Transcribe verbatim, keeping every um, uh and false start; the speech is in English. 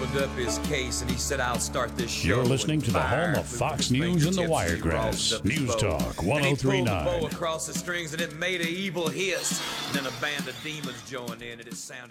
opened up his case and he said, "I'll start this show." You're listening to the fire home of flew Fox from his News and the fingertips as he Wiregrass. rolled up his News bow. Talk And he pulled the bow ten thirty-nine. across the strings and it made an evil hiss. And then a band of demons joined in and it sounded